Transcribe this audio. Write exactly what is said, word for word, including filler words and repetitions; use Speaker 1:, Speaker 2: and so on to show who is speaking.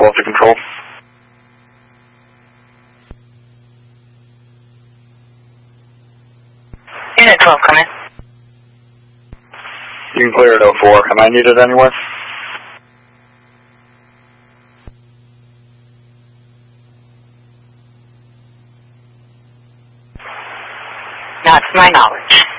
Speaker 1: level to control.
Speaker 2: Unit twelve, come in.
Speaker 1: You can clear at oh four. Am I needed anywhere?
Speaker 2: Not to my knowledge.